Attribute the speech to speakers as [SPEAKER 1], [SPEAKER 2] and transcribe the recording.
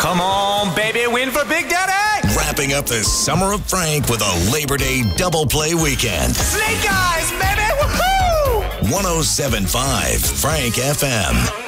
[SPEAKER 1] Come on, baby, win for Big Daddy!
[SPEAKER 2] Wrapping up the summer of Frank with a Labor Day double play weekend.
[SPEAKER 1] Snake Eyes, baby! Woohoo!
[SPEAKER 2] 107.5 Frank FM.